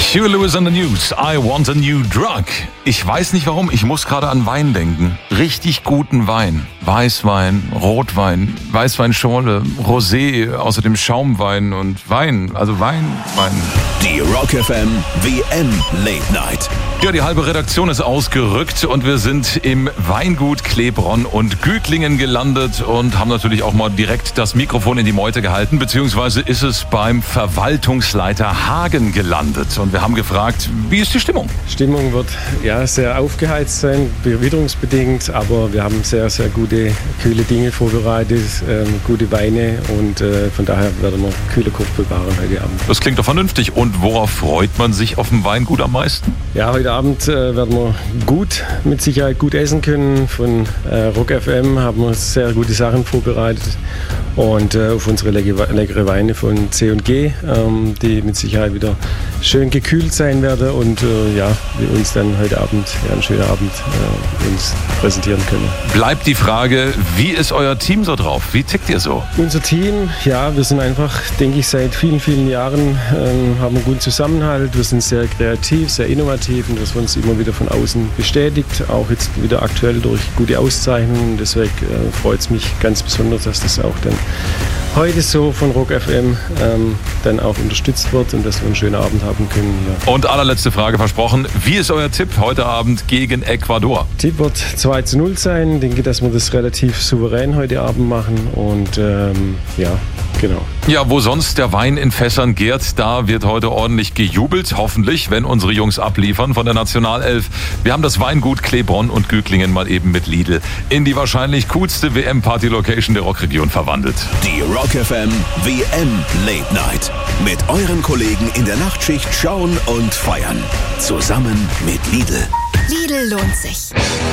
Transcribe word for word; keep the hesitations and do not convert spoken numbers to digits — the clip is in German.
Huey Lewis and the News, I want a new drug. Ich weiß nicht warum, ich muss gerade an Wein denken. Richtig guten Wein. Weißwein, Rotwein, Weißweinschorle, Rosé, außerdem Schaumwein und Wein. Also Wein, Wein. Die Rock F M W M Late Night. Ja, die halbe Redaktion ist ausgerückt und wir sind im Weingut Klebronn und Gütlingen gelandet und haben natürlich auch mal direkt das Mikrofon in die Meute gehalten, beziehungsweise ist es beim Verwaltungsleiter Hagen gelandet. Und wir haben gefragt, wie ist die Stimmung? Stimmung wird ja sehr aufgeheizt sein, witterungsbedingt, aber wir haben sehr, sehr gute, kühle Dinge vorbereitet, ähm, gute Weine und äh, von daher werden wir kühle Kopf bewahren heute Abend. Das klingt doch vernünftig. Und worauf freut man sich auf dem Weingut am meisten? Ja, heute Abend äh, werden wir gut, mit Sicherheit gut essen können. Von äh, Rock F M haben wir sehr gute Sachen vorbereitet und äh, auf unsere leckere, leckere Weine von C und G, ähm, die mit Sicherheit wieder schön gekühlt sein werden und äh, ja, wir uns dann heute Abend, ja, einen schönen Abend äh, uns präsentieren können. Bleibt die Frage, wie ist euer Team so drauf? Wie tickt ihr so? Unser Team, ja, wir sind einfach, denke ich, seit vielen, vielen Jahren, ähm, haben einen guten Zusammenhalt. Wir sind sehr kreativ, sehr innovativ und das wird uns immer wieder von außen bestätigt, auch jetzt wieder aktuell durch gute Auszeichnungen. Deswegen äh, freut es mich ganz besonders, dass das auch dann heute so von Rock F M ähm, dann auch unterstützt wird und dass wir einen schönen Abend haben können hier. Und allerletzte Frage versprochen, wie ist euer Tipp heute Abend gegen Ecuador? Tipp wird zwei zu null sein. Ich denke, dass wir das relativ souverän heute Abend machen und ähm, ja, genau. Ja, wo sonst der Wein in Fässern gärt, da wird heute ordentlich gejubelt, hoffentlich, wenn unsere Jungs abliefern von der Nationalelf. Wir haben das Weingut Klebronn und Gütlingen mal eben mit Lidl in die wahrscheinlich coolste W M-Party-Location der Rockregion verwandelt. Die Rock F M W M Late Night. Mit euren Kollegen in der Nachtschicht schauen und feiern. Zusammen mit Lidl. Lidl lohnt sich.